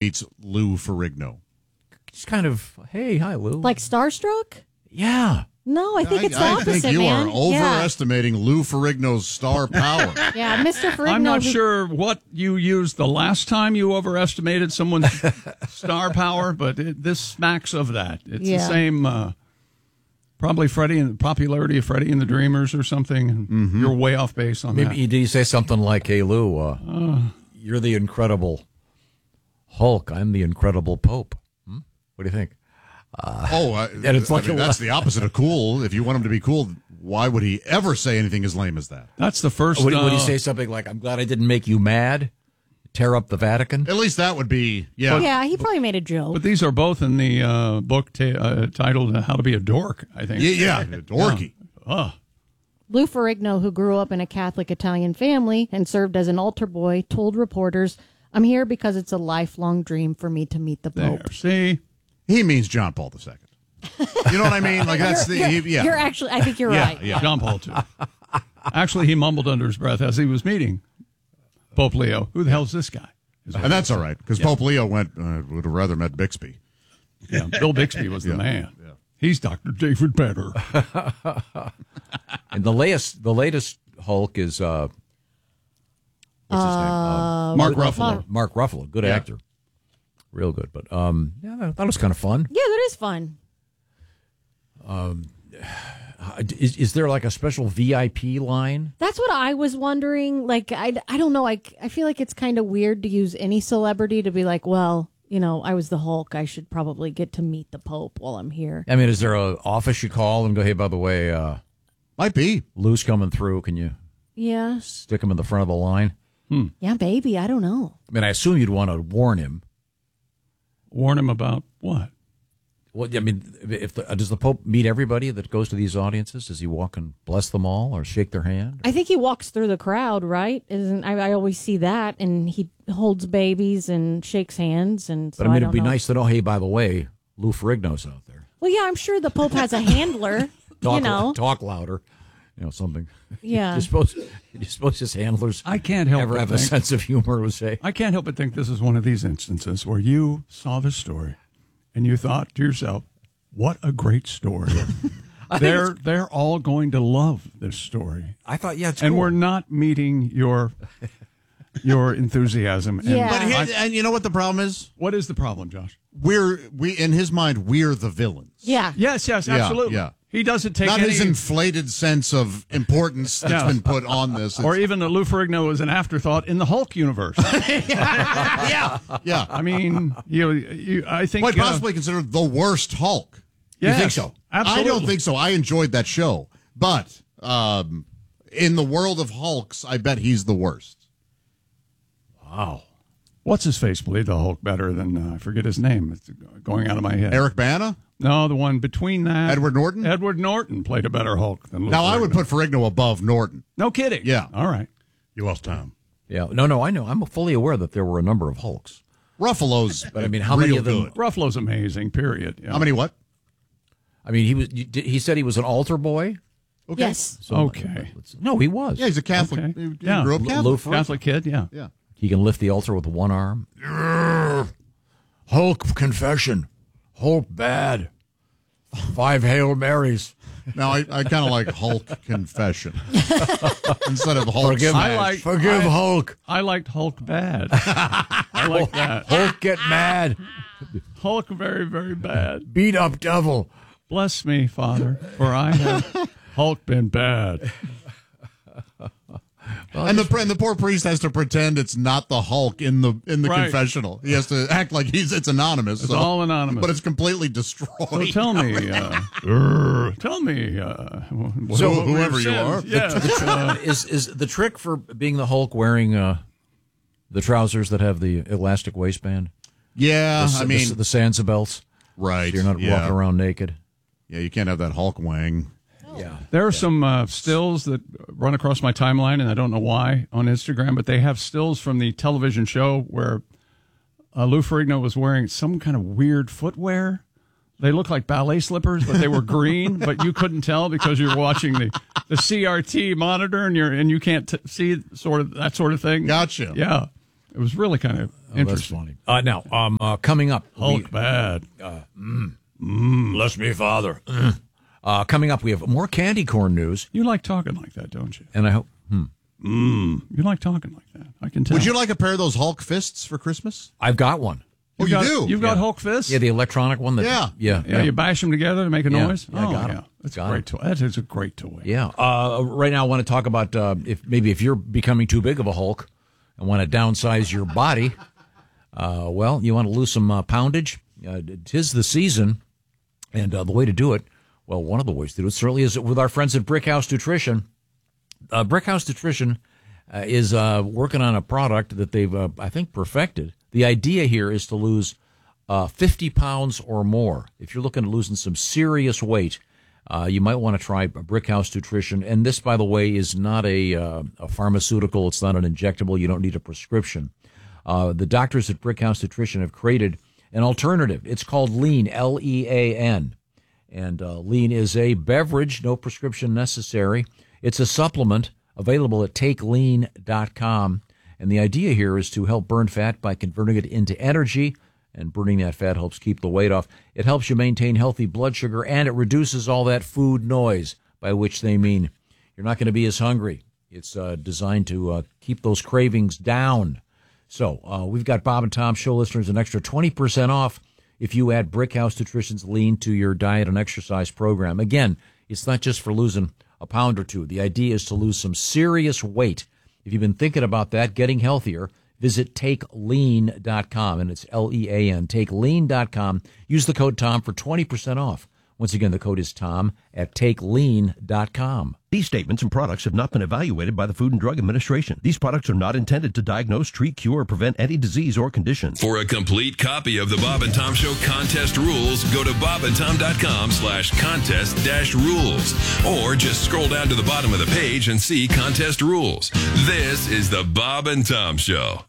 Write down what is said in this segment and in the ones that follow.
meets Lou Ferrigno? It's kind of, hey, hi, Lou. Like starstruck? Yeah. No, I think it's the opposite, I think you man. are overestimating Lou Ferrigno's star power. Yeah, Mr. Ferrigno. I'm not sure what you used the last time you overestimated someone's star power, but this smacks of that. It's the same, probably Freddie and the popularity of Freddie and the Dreamers or something. You're way off base on that. Maybe did you say something like, hey, Lou, you're the Incredible Hulk. I'm the Incredible Pope. What do you think? And it's like that's the opposite of cool. If you want him to be cool, why would he ever say anything as lame as that? That's the first. Would he say something like, I'm glad I didn't make you mad? Tear up the Vatican? At least that would be, yeah. Yeah, he probably made a joke. But these are both in the book titled How to Be a Dork, I think. Yeah, dorky. Yeah. Lou Ferrigno, who grew up in a Catholic Italian family and served as an altar boy, told reporters, I'm here because it's a lifelong dream for me to meet the Pope. There, see? He means John Paul II. You know what I mean? Like that's You're actually, I think you're right. Yeah. John Paul II. Actually, he mumbled under his breath as he was meeting Pope Leo. Who the hell's this guy? And that's all right, because Pope Leo would have rather met Bixby. Yeah, Bill Bixby was the man. Yeah. He's Dr. David Banner. And the latest Hulk is what's his name? Mark Ruffalo. Mark Ruffalo, good actor, real good. But yeah, that was kind of fun. Yeah, that is fun. Is there like a special VIP line? That's what I was wondering. Like, I don't know. I feel like it's kind of weird to use any celebrity to be like, well, you know, I was the Hulk. I should probably get to meet the Pope while I'm here. I mean, is there an office you call and go, hey, by the way, might be Lou's coming through. Can you stick him in the front of the line? Yeah, maybe. I don't know. I mean, I assume you'd want to warn him. Warn him about what? Well, I mean, does the Pope meet everybody that goes to these audiences? Does he walk and bless them all or shake their hand? I think he walks through the crowd, right? Isn't I always see that, and he holds babies and shakes hands. And so but I mean, it'd be know. nice to know, hey, by the way, Lou Ferrigno's out there. Well, yeah, I'm sure the Pope has a handler. Talk louder, something. Yeah. You suppose his handlers I can't help ever but have a think- sense of humor, would say. I can't help but think this is one of these instances where you saw the story and you thought to yourself, what a great story. They're all going to love this story. I thought, yeah, it's And cool. we're not meeting your enthusiasm. Yeah. and you know what the problem is? What is the problem, Josh? We in his mind, we're the villains. Yeah. Yes, absolutely. yeah. He doesn't take Not any... his inflated sense of importance that's been put on this. Or even that Lou Ferrigno is an afterthought in the Hulk universe. yeah. I mean, I think... Quite possibly considered the worst Hulk. Yes, You think so? Absolutely. I don't think so. I enjoyed that show. But in the world of Hulks, I bet he's the worst. Wow. What's his face played the Hulk better than, I forget his name. It's going out of my head. Eric Bana? No, the one between that. Edward Norton? Edward Norton played a better Hulk than Lou Now, I Ferrigno. would put Ferrigno above Norton. No kidding. Yeah. All right. You lost time. Yeah. No, I know. I'm fully aware that there were a number of Hulks. Ruffalo's But, I mean, how many real of them- good. Ruffalo's amazing, period. Yeah. How many what? I mean, he said he was an altar boy. Okay. Yes. So, Okay. No, he was. Yeah, he's a Catholic. Okay. He Yeah. grew up Catholic. Lou Ferrigno. Catholic kid, yeah. Yeah. He can lift the altar with one arm. Hulk confession. Hulk bad. 5 Hail Marys. Now, I kind of like Hulk confession instead of Hulk Forgive smash. Forgive Hulk. I liked Hulk bad. I like that. Hulk get mad. Hulk very, very bad. Beat up devil. Bless me, Father, for I have Hulk been bad. And the poor priest has to pretend it's not the Hulk in the Right. confessional. He has to act like it's anonymous. It's all anonymous. But it's completely destroyed. So tell me, So what were whoever your you are. sins? Yes. Is the trick for being the Hulk wearing the trousers that have the elastic waistband? Yeah, The, I mean, the Sansa belts. right. So you're not walking around naked. Yeah, you can't have that Hulk wang. Yeah. There are some stills that run across my timeline, and I don't know why, on Instagram, but they have stills from the television show where Lou Ferrigno was wearing some kind of weird footwear. They look like ballet slippers, but they were green, but you couldn't tell because you're watching the CRT monitor and you can't see that sort of thing. Gotcha. Yeah, it was really kind of That's funny. Now, coming up. Hulk bad. Bless me, Father. Coming up, we have more candy corn news. You like talking like that, don't you? And I hope... You like talking like that. I can tell. Would you like a pair of those Hulk fists for Christmas? I've got one. Oh, you do? You've got Hulk fists? Yeah, the electronic one. Yeah. Yeah, you bash them together to make a noise? Yeah, I got 'em. Yeah. That's a great toy. That is a great toy. Yeah. Right now, I want to talk about if you're becoming too big of a Hulk and want to downsize your body, well, you want to lose some poundage. 'Tis the season, and the way to do it, well, one of the ways to do it certainly is with our friends at Brickhouse Nutrition. Brickhouse Nutrition is working on a product that they've, I think, perfected. The idea here is to lose 50 pounds or more. If you're looking at losing some serious weight, you might want to try Brickhouse Nutrition. And this, by the way, is not a pharmaceutical. It's not an injectable. You don't need a prescription. The doctors at Brickhouse Nutrition have created an alternative. It's called Lean, L-E-A-N. And Lean is a beverage, no prescription necessary. It's a supplement available at TakeLean.com. And the idea here is to help burn fat by converting it into energy, and burning that fat helps keep the weight off. It helps you maintain healthy blood sugar, and it reduces all that food noise, by which they mean you're not going to be as hungry. It's designed to keep those cravings down. So we've got Bob and Tom Show listeners an extra 20% off if you add Brickhouse Nutrition's Lean to your diet and exercise program. Again, it's not just for losing a pound or two. The idea is to lose some serious weight. If you've been thinking about that, getting healthier, visit TakeLean.com, and it's L-E-A-N, TakeLean.com. Use the code TOM for 20% off. Once again, the code is TOM at TakeLean.com. These statements and products have not been evaluated by the Food and Drug Administration. These products are not intended to diagnose, treat, cure, or prevent any disease or condition. For a complete copy of the Bob and Tom Show contest rules, go to bobandtom.com/contest-rules, or just scroll down to the bottom of the page and see contest rules. This is the Bob and Tom Show.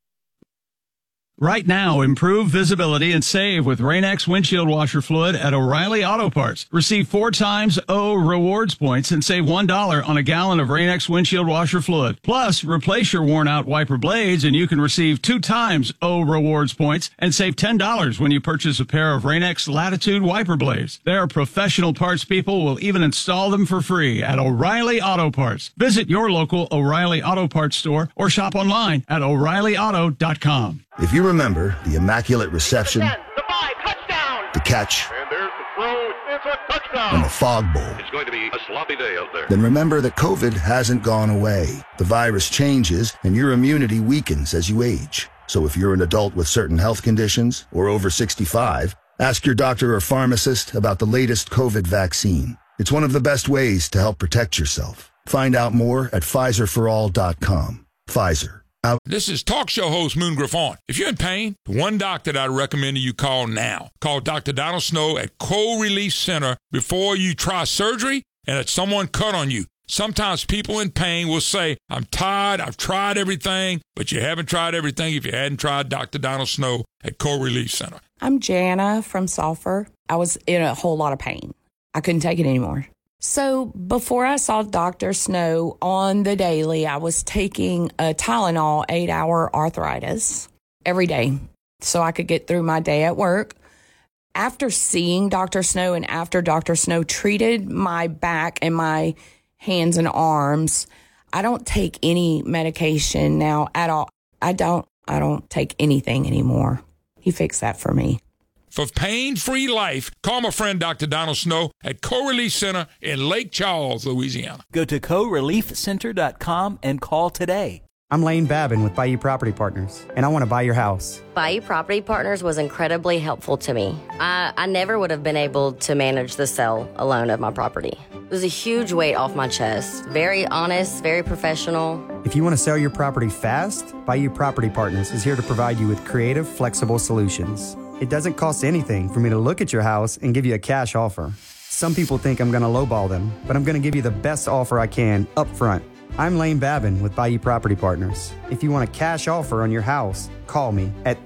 Right now, improve visibility and save with Rain-X windshield washer fluid at O'Reilly Auto Parts. Receive 4 times O rewards points and save $1 on a gallon of Rain-X windshield washer fluid. Plus, replace your worn-out wiper blades and you can receive 2 times O rewards points and save $10 when you purchase a pair of Rain-X Latitude wiper blades. Their professional parts people will even install them for free at O'Reilly Auto Parts. Visit your local O'Reilly Auto Parts store or shop online at O'ReillyAuto.com. If you remember the immaculate reception, 10, the 5, touchdown, the catch, and there's the throw, it's a touchdown. and the fog bowl, It's going to be a sloppy day out there. then remember that COVID hasn't gone away. The virus changes and your immunity weakens as you age. So if you're an adult with certain health conditions or over 65, ask your doctor or pharmacist about the latest COVID vaccine. It's one of the best ways to help protect yourself. Find out more at PfizerForAll.com. Pfizer. This is talk show host Moon Griffon. If you're in pain, the one doctor that I recommend you call now. Call Dr. Donald Snow at Cold Relief Center before you try surgery and that someone cut on you. Sometimes people in pain will say, I'm tired, I've tried everything, but you haven't tried everything if you hadn't tried Dr. Donald Snow at Cold Relief Center. I'm Jana from Sulphur. I was in a whole lot of pain. I couldn't take it anymore. So before I saw Dr. Snow on the daily, I was taking a Tylenol 8-hour arthritis every day so I could get through my day at work. After seeing Dr. Snow and after Dr. Snow treated my back and my hands and arms, I don't take any medication now at all. I don't take anything anymore. He fixed that for me. For pain-free life, call my friend Dr. Donald Snow at Co-Relief Center in Lake Charles, Louisiana. Go to coreliefcenter.com and call today. I'm Lane Babin with Bayou Property Partners, and I want to buy your house. Bayou Property Partners was incredibly helpful to me. I never would have been able to manage the sale alone of my property. It was a huge weight off my chest. Very honest, very professional. If you want to sell your property fast, Bayou Property Partners is here to provide you with creative, flexible solutions. It doesn't cost anything for me to look at your house and give you a cash offer. Some people think I'm going to lowball them, but I'm going to give you the best offer I can up front. I'm Lane Babin with Bayou Property Partners. If you want a cash offer on your house, call me at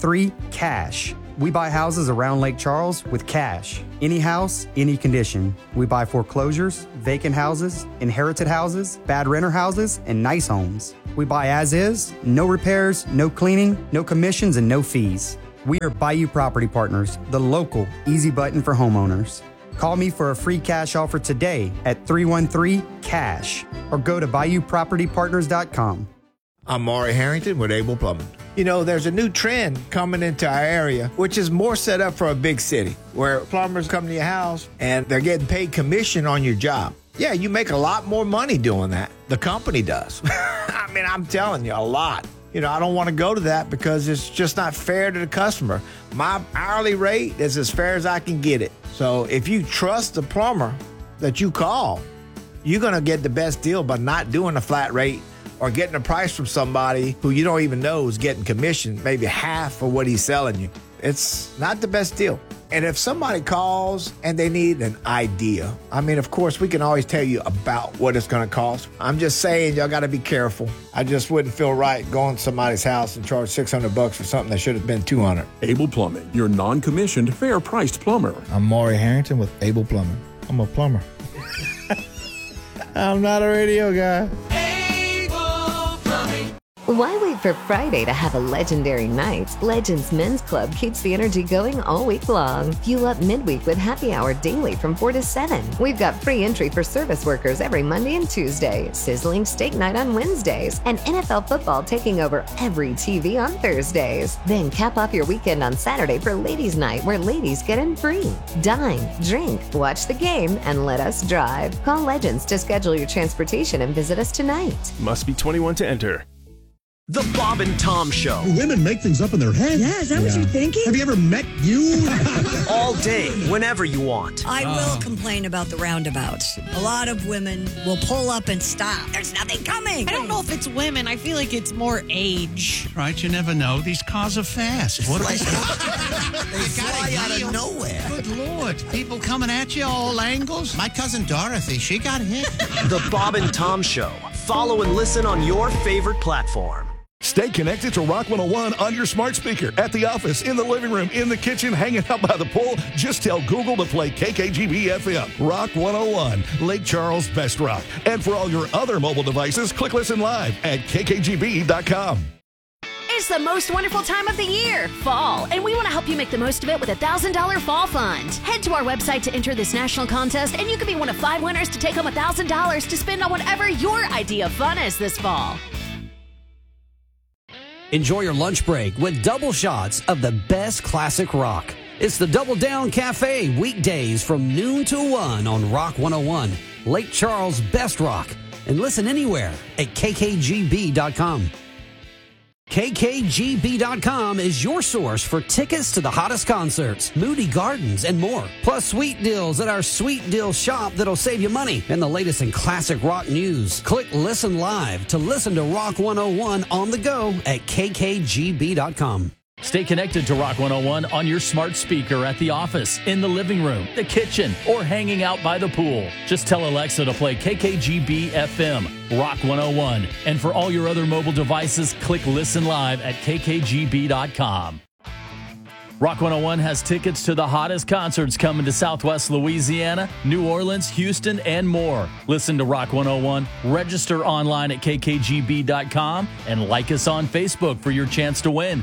313-CASH. We buy houses around Lake Charles with cash. Any house, any condition. We buy foreclosures, vacant houses, inherited houses, bad renter houses, and nice homes. We buy as is, no repairs, no cleaning, no commissions, and no fees. We are Bayou Property Partners, the local easy button for homeowners. Call me for a free cash offer today at 313-CASH or go to BayouPropertyPartners.com. I'm Maury Harrington with Able Plumbing. You know, there's a new trend coming into our area, which is more set up for a big city, where plumbers come to your house and they're getting paid commission on your job. Yeah, you make a lot more money doing that. The company does. I mean, I'm telling you, a lot. You know, I don't want to go to that because it's just not fair to the customer. My hourly rate is as fair as I can get it. So if you trust the plumber that you call, you're going to get the best deal by not doing a flat rate or getting a price from somebody who you don't even know is getting commission, maybe half of what he's selling you. It's not the best deal. And if somebody calls and they need an idea, I mean, of course, we can always tell you about what it's going to cost. I'm just saying, y'all got to be careful. I just wouldn't feel right going to somebody's house and charge $600 for something that should have been $200. Able Plumbing, your non-commissioned, fair-priced plumber. I'm Maury Harrington with Able Plumbing. I'm a plumber. I'm not a radio guy. Why wait for Friday to have a legendary night? Legends Men's Club keeps the energy going all week long. Fuel up midweek with happy hour daily from 4 to 7. We've got free entry for service workers every Monday and Tuesday, sizzling steak night on Wednesdays, and NFL football taking over every TV on Thursdays. Then cap off your weekend on Saturday for Ladies' Night, where ladies get in free. Dine, drink, watch the game, and let us drive. Call Legends to schedule your transportation and visit us tonight. Must be 21 to enter. The Bob and Tom Show. Women make things up in their head. Yeah, is that what you're thinking? Have you ever met you? All day, whenever you want. I will complain about the roundabouts. A lot of women will pull up and stop. There's nothing coming. I don't know if it's women. I feel like it's more age. Right, you never know. These cars are fast. What are they fly out of nowhere. Good Lord. People coming at you all angles. My cousin Dorothy, she got hit. The Bob and Tom Show. Follow and listen on your favorite platform. Stay connected to Rock 101 on your smart speaker, at the office, in the living room, in the kitchen, hanging out by the pool. Just tell Google to play KKGB FM. Rock 101, Lake Charles Best Rock. And for all your other mobile devices, click Listen Live at kkgb.com. It's the most wonderful time of the year, fall, and we want to help you make the most of it with a $1,000 fall fund. Head to our website to enter this national contest, and you could be one of 5 winners to take home $1,000 to spend on whatever your idea of fun is this fall. Enjoy your lunch break with double shots of the best classic rock. It's the Double Down Cafe, weekdays from noon to 1 on Rock 101, Lake Charles Best Rock. And listen anywhere at kkgb.com. KKGB.com is your source for tickets to the hottest concerts, Moody Gardens, and more. Plus sweet deals at our Sweet Deal shop that'll save you money and the latest in classic rock news. Click Listen Live to listen to Rock 101 on the go at kkgb.com. Stay connected to Rock 101 on your smart speaker at the office, in the living room, the kitchen, or hanging out by the pool. Just tell Alexa to play KKGB FM, Rock 101. And for all your other mobile devices, click Listen Live at kkgb.com. Rock 101 has tickets to the hottest concerts coming to Southwest Louisiana, New Orleans, Houston, and more. Listen to Rock 101, register online at kkgb.com, and like us on Facebook for your chance to win.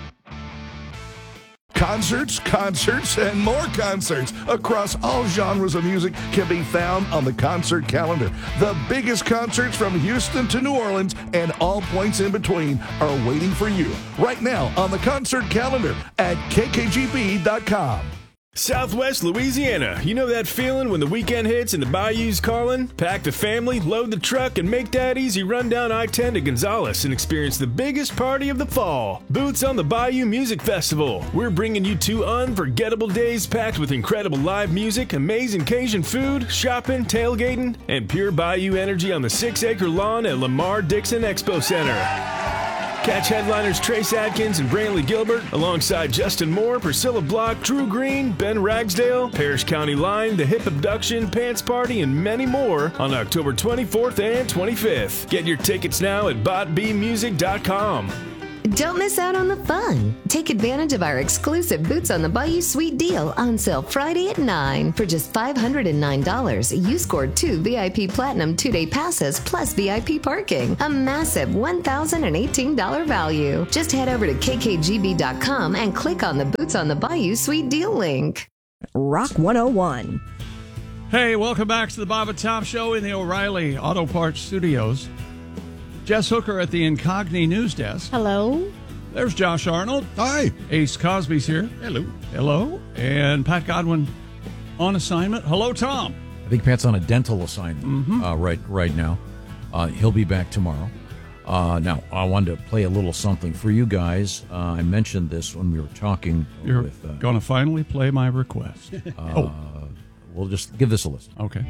Concerts, and more concerts across all genres of music can be found on the concert calendar. The biggest concerts from Houston to New Orleans and all points in between are waiting for you right now on the concert calendar at kkgb.com. Southwest Louisiana. You know that feeling when the weekend hits and the bayou's calling? Pack the family, load the truck, and make that easy run down I-10 to Gonzales and experience the biggest party of the fall. Boots on the Bayou Music Festival. We're bringing you 2 unforgettable days packed with incredible live music, amazing Cajun food, shopping, tailgating, and pure bayou energy on the 6-acre lawn at Lamar Dixon Expo Center. Catch headliners Trace Adkins and Brantley Gilbert alongside Justin Moore, Priscilla Block, Drew Green, Ben Ragsdale, Parrish County Line, The Hip Abduction, Pants Party, and many more on October 24th and 25th. Get your tickets now at botbmusic.com. Don't miss out on the fun. Take advantage of our exclusive Boots on the Bayou Sweet Deal on sale Friday at 9. For just $509, you scored 2 VIP Platinum 2-day passes plus VIP parking. A massive $1,018 value. Just head over to kkgb.com and click on the Boots on the Bayou Sweet Deal link. Rock 101. Hey, welcome back to the Bob and Tom Show in the O'Reilly Auto Parts Studios. Jess Hooker at the Incogni News Desk. Hello. There's Josh Arnold. Hi. Ace Cosby's here. Hello. Hello. And Pat Godwin on assignment. Hello, Tom. I think Pat's on a dental assignment right now. He'll be back tomorrow. Now, I wanted to play a little something for you guys. I mentioned this when we were talking. You're going to finally play my request. We'll just give this a listen. Okay.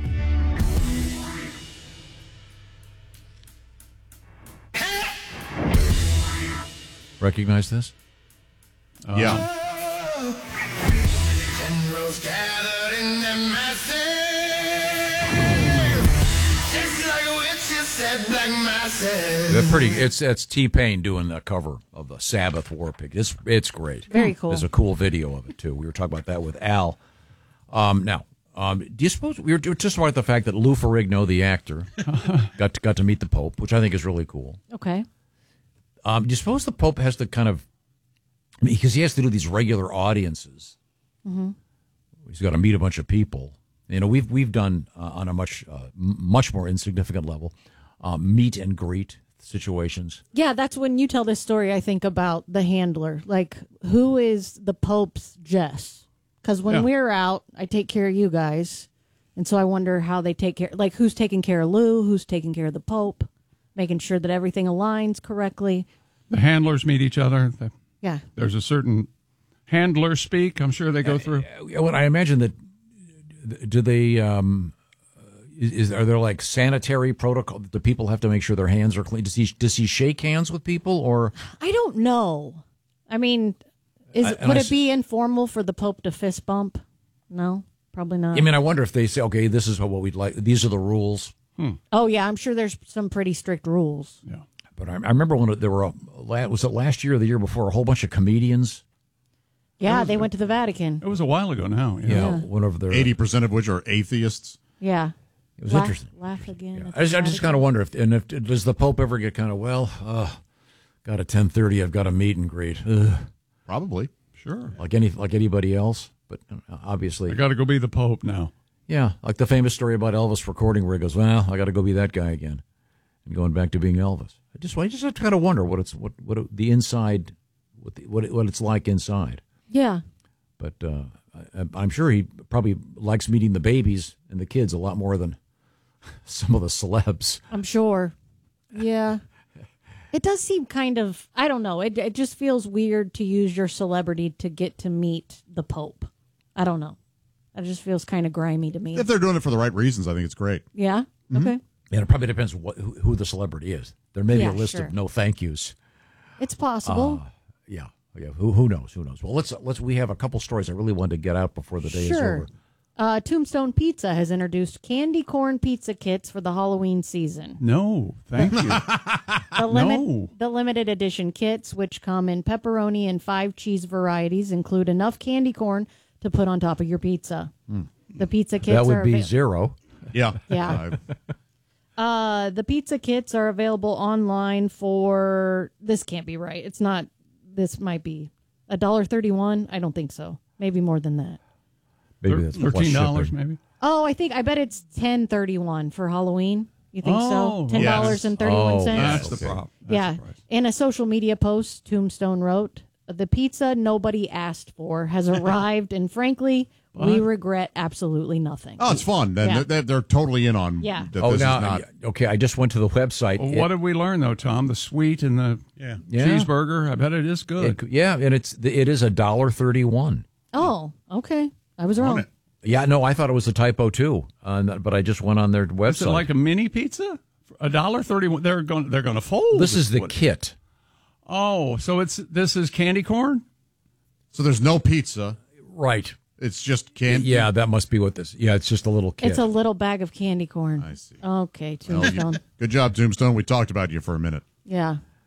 Recognize this? Yeah. Generals gathered in their masses, just like witches said black masses. They're pretty. It's T-Pain doing the cover of the Sabbath War Pig. It's great. Very cool. There's a cool video of it too. We were talking about that with Al. Now, do you suppose we were just about the fact that Lou Ferrigno, the actor, got to meet the Pope, which I think is really cool. Okay. Do you suppose the Pope has to kind of, because he has to do these regular audiences. Mm-hmm. He's got to meet a bunch of people. You know, we've done on a much more insignificant level meet and greet situations. Yeah, that's when you tell this story, I think, about the handler. Like, who is the Pope's Jess? Because when we're out, I take care of you guys. And so I wonder how they take care, like who's taking care of Lou, who's taking care of the Pope, making sure that everything aligns correctly. The handlers meet each other. Yeah. There's a certain handler speak I'm sure they go through. Well, I imagine that, do they, are there like sanitary protocol? Do people have to make sure their hands are clean? Does he shake hands with people or? I don't know. I mean, would it be informal for the Pope to fist bump? No, probably not. I mean, I wonder if they say, okay, this is what we'd like. These are the rules. Oh, yeah, I'm sure there's some pretty strict rules. Yeah. But I remember when there were, was it last year or the year before, a whole bunch of comedians? Yeah, they went to the Vatican. It was a while ago now. Yeah. One of their 80% of which are atheists. Yeah. It was interesting. Laugh again. Yeah. I just kind of wonder if does the Pope ever get kind of, got a 10:30, I've got a meet and greet. Probably. Sure. Like anybody else, but obviously. I got to go be the Pope now. Yeah, like the famous story about Elvis recording where he goes, well, I got to go be that guy again, and going back to being Elvis. I just kind of wonder what the inside, what it's like inside. Yeah. But I'm sure he probably likes meeting the babies and the kids a lot more than some of the celebs. I'm sure. Yeah. It does seem kind of, I don't know, it just feels weird to use your celebrity to get to meet the Pope. I don't know. It just feels kind of grimy to me. If they're doing it for the right reasons, I think it's great. Yeah? Mm-hmm. Okay. And it probably depends who the celebrity is. There may be a list of no thank yous. It's possible. Yeah. Who knows? Who knows? Well, let's. We have a couple stories I really wanted to get out before the day is over. Tombstone Pizza has introduced candy corn pizza kits for the Halloween season. No, thank you. The limited edition kits, which come in pepperoni and 5 cheese varieties, include enough candy corn to put on top of your pizza. The pizza kits that would be 0. Yeah. Yeah. The pizza kits are available online for, this can't be right. It's not, this might be $1.31. I don't think so. Maybe more than that. Maybe that's $13 maybe. Oh, I bet it's $10.31 for Halloween. You think so? Yes. $10.31. That's the problem. Yeah. In a social media post, Tombstone wrote, "The pizza nobody asked for has arrived, and frankly, we regret absolutely nothing." Oh, it's fun. Then they're totally in on. Yeah. That this is not. Okay. I just went to the website. Well, what did we learn though, Tom? The sweet and the cheeseburger. I bet it is good. And it is $1.31. Oh, okay. I was wrong. Yeah, no, I thought it was a typo too, but I just went on their website. Is it like a mini pizza? $1.31. They're going to fold. This is the kit. Oh, so this is candy corn? So there's no pizza. Right. It's just candy. Yeah, that must be what this. Yeah, it's just a little kit. It's a little bag of candy corn. I see. Okay, Tombstone. Good job, Tombstone. We talked about you for a minute. Yeah.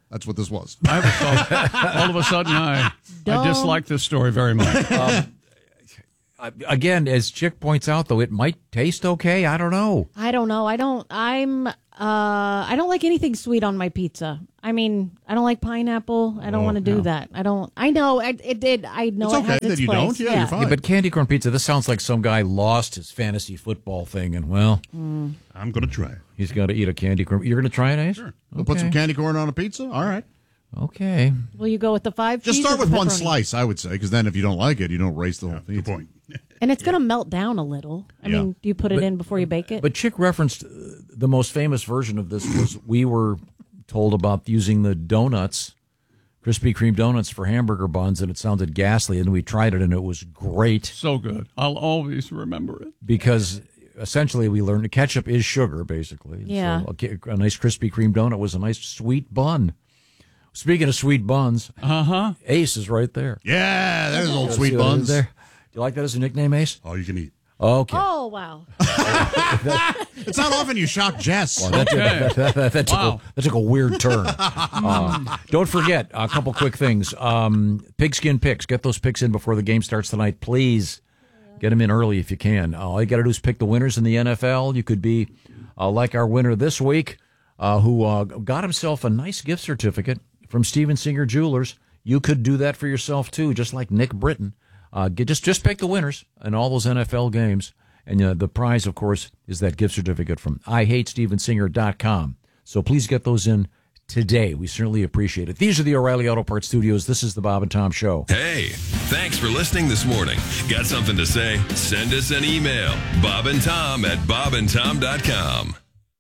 That's what this was. All of a sudden, I dislike this story very much. Again, as Chick points out, though, it might taste okay. I don't know. I don't know. I don't like anything sweet on my pizza. I mean, I don't like pineapple. I don't want to do that. I know. I know. It has its place. Don't. Yeah, you're fine. Yeah, but candy corn pizza. This sounds like some guy lost his fantasy football thing, and I'm going to try it. He's got to eat a candy corn. You're going to try it, Ace? Sure. We'll put some candy corn on a pizza. All right. Okay. Will you go with the 5 Just cheese start or with the one pepperoni? slice, I would say, because then if you don't like it, you don't waste the whole thing. Good point. And it's going to melt down a little. I mean, do you put it in before you bake it? But Chick referenced the most famous version of this was we were told about using the donuts, Krispy Kreme donuts for hamburger buns, and it sounded ghastly, and we tried it, and it was great. So good. I'll always remember it. Because essentially we learned the ketchup is sugar, basically. Yeah. So a nice Krispy Kreme donut was a nice sweet bun. Speaking of sweet buns, Ace is right there. Yeah, there's old sweet buns. There. Do you like that as a nickname, Ace? All you can eat. Okay. Oh, wow. It's not often you shock Jess. Well, that took a weird turn. Don't forget, a couple quick things. Pigskin picks. Get those picks in before the game starts tonight, please. Get them in early if you can. All you got to do is pick the winners in the NFL. You could be like our winner this week, who got himself a nice gift certificate from Steven Singer Jewelers. You could do that for yourself, too, just like Nick Britton. Just pick the winners in all those NFL games. And the prize, of course, is that gift certificate from IHateStevenSinger.com. So please get those in today. We certainly appreciate it. These are the O'Reilly Auto Parts Studios. This is the Bob and Tom Show. Hey, thanks for listening this morning. Got something to say? Send us an email. bobandtom@bobandtom.com.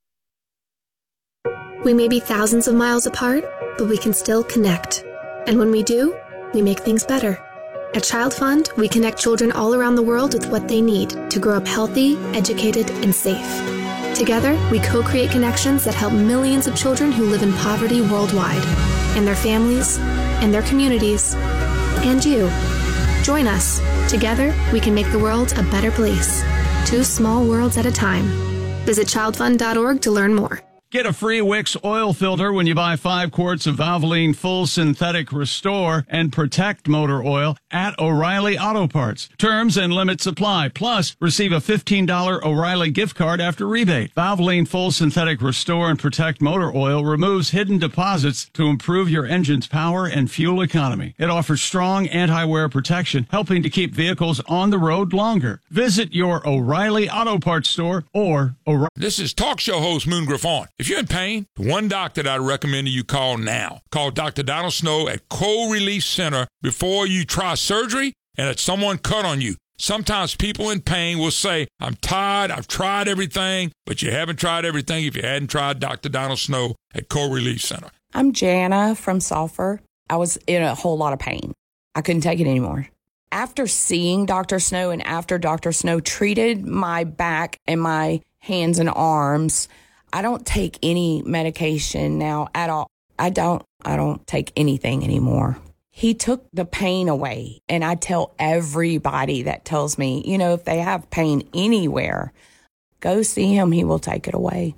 We may be thousands of miles apart, but we can still connect. And when we do, we make things better. At Child Fund, we connect children all around the world with what they need to grow up healthy, educated, and safe. Together, we co-create connections that help millions of children who live in poverty worldwide, and their families, and their communities, and you. Join us. Together, we can make the world a better place. 2 small worlds at a time. Visit childfund.org to learn more. Get a free Wix oil filter when you buy 5 quarts of Valvoline Full Synthetic Restore and Protect motor oil at O'Reilly Auto Parts. Terms and limits apply. Plus, receive a $15 O'Reilly gift card after rebate. Valvoline Full Synthetic Restore and Protect motor oil removes hidden deposits to improve your engine's power and fuel economy. It offers strong anti-wear protection, helping to keep vehicles on the road longer. Visit your O'Reilly Auto Parts store or O'Reilly. This is talk show host Moon Griffon. If you're in pain, the one doctor that I recommend you call now. Call Dr. Donald Snow at Cold Relief Center before you try surgery and that someone cut on you. Sometimes people in pain will say, I'm tired, I've tried everything, but you haven't tried everything if you hadn't tried Dr. Donald Snow at Cold Relief Center. I'm Jana from Sulphur. I was in a whole lot of pain. I couldn't take it anymore. After seeing Dr. Snow and after Dr. Snow treated my back and my hands and arms, I don't take any medication now at all. I don't take anything anymore. He took the pain away. And I tell everybody that tells me, if they have pain anywhere, go see him. He will take it away.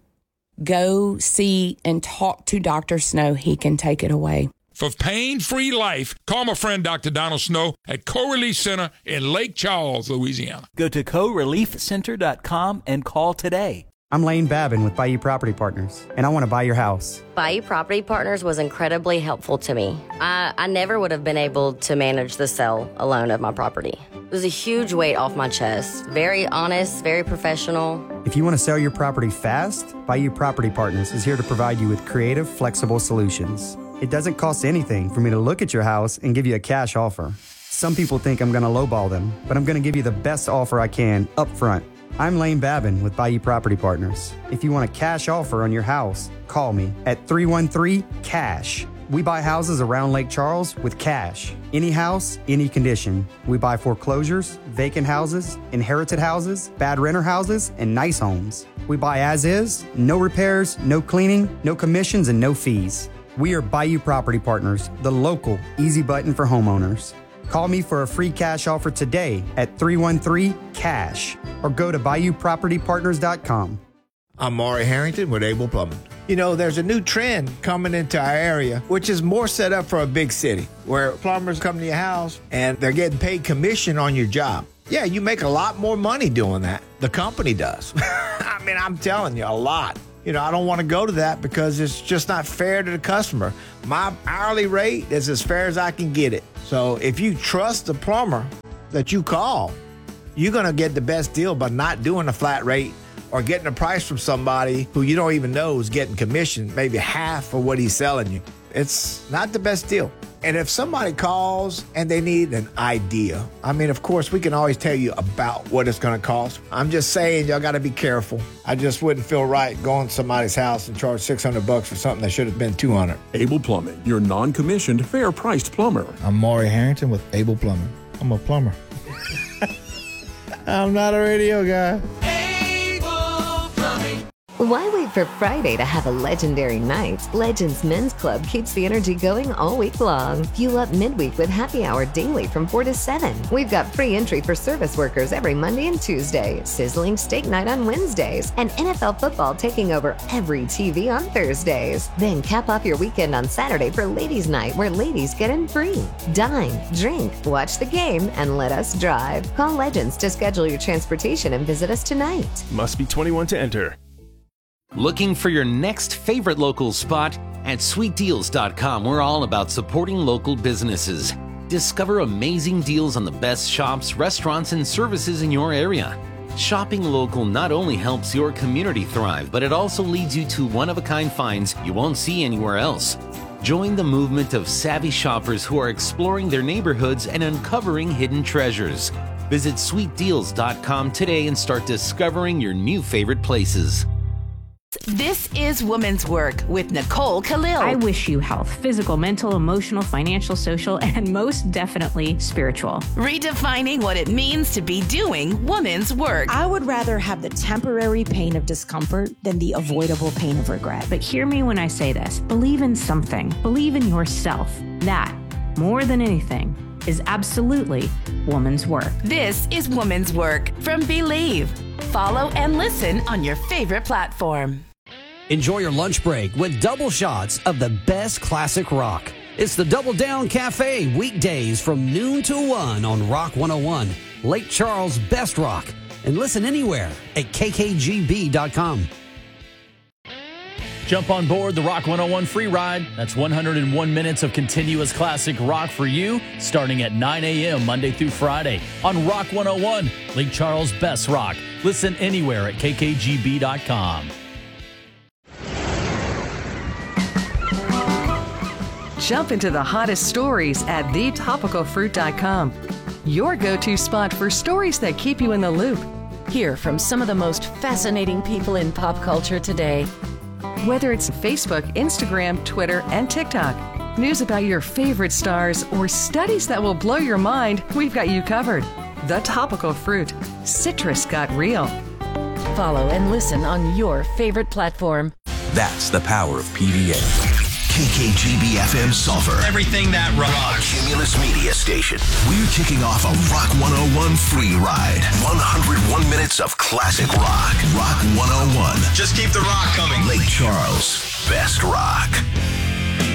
Go see and talk to Dr. Snow. He can take it away. For pain-free life, call my friend Dr. Donald Snow at Co-Relief Center in Lake Charles, Louisiana. Go to coreliefcenter.com and call today. I'm Lane Babin with Bayou Property Partners, and I want to buy your house. Bayou Property Partners was incredibly helpful to me. I never would have been able to manage the sale alone of my property. It was a huge weight off my chest. Very honest, very professional. If you want to sell your property fast, Bayou Property Partners is here to provide you with creative, flexible solutions. It doesn't cost anything for me to look at your house and give you a cash offer. Some people think I'm going to lowball them, but I'm going to give you the best offer I can up front. I'm Lane Babin with Bayou Property Partners. If you want a cash offer on your house, call me at 313-CASH. We buy houses around Lake Charles with cash. Any house, any condition. We buy foreclosures, vacant houses, inherited houses, bad renter houses, and nice homes. We buy as is, no repairs, no cleaning, no commissions, and no fees. We are Bayou Property Partners, the local easy button for homeowners. Call me for a free cash offer today at 313-CASH or go to BayouPropertyPartners.com. I'm Maury Harrington with Able Plumbing. You know, there's a new trend coming into our area, which is more set up for a big city, where plumbers come to your house and they're getting paid commission on your job. Yeah, you make a lot more money doing that. The company does. I mean, I'm telling you, a lot. You know, I don't want to go to that because it's just not fair to the customer. My hourly rate is as fair as I can get it. So if you trust the plumber that you call, you're going to get the best deal by not doing a flat rate or getting a price from somebody who you don't even know is getting commission, maybe half of what he's selling you. It's not the best deal. And if somebody calls and they need an idea, I mean, of course, we can always tell you about what it's going to cost. I'm just saying, y'all got to be careful. I just wouldn't feel right going to somebody's house and charge $600 for something that should have been $200. Able Plumbing, your non-commissioned, fair-priced plumber. I'm Maury Harrington with Able Plumbing. I'm a plumber. I'm not a radio guy. Why wait for Friday to have a legendary night? Legends Men's Club keeps the energy going all week long. Fuel up midweek with happy hour daily from 4 to 7. We've got free entry for service workers every Monday and Tuesday, sizzling steak night on Wednesdays, and NFL football taking over every TV on Thursdays. Then cap off your weekend on Saturday for Ladies' Night, where ladies get in free. Dine, drink, watch the game, and let us drive. Call Legends to schedule your transportation and visit us tonight. Must be 21 to enter. Looking for your next favorite local spot? At sweetdeals.com, we're all about supporting local businesses. Discover amazing deals on the best shops, restaurants, and services in your area. Shopping local not only helps your community thrive, but it also leads you to one-of-a-kind finds you won't see anywhere else. Join the movement of savvy shoppers who are exploring their neighborhoods and uncovering hidden treasures. Visit sweetdeals.com today and start discovering your new favorite places. This is Women's Work with Nicole Khalil. I wish you health, physical, mental, emotional, financial, social, and most definitely spiritual. Redefining what it means to be doing women's work. I would rather have the temporary pain of discomfort than the avoidable pain of regret. But hear me when I say this. Believe in something. Believe in yourself. That, more than anything, is absolutely woman's work. This is Woman's Work from Believe. Follow and listen on your favorite platform. Enjoy your lunch break with double shots of the best classic rock. It's the Double Down Cafe, weekdays from noon to 1 on Rock 101, Lake Charles' best rock. And listen anywhere at kkgb.com. Jump on board the Rock 101 free ride. That's 101 minutes of continuous classic rock for you, starting at 9 a.m. Monday through Friday on Rock 101, Lake Charles' best rock. Listen anywhere at kkgb.com. Jump into the hottest stories at thetopicalfruit.com. Your go-to spot for stories that keep you in the loop. Hear from some of the most fascinating people in pop culture today. Whether it's Facebook, Instagram, Twitter, and TikTok, news about your favorite stars, or studies that will blow your mind, we've got you covered. The Topical Fruit. Citrus got real. Follow and listen on your favorite platform. That's the power of PVA. KKGB FM Sulphur. Everything that rocks. Cumulus Media Station. We're kicking off a Rock 101 free ride. 101 minutes of classic rock. Rock 101. Just keep the rock coming. Lake Charles' best rock.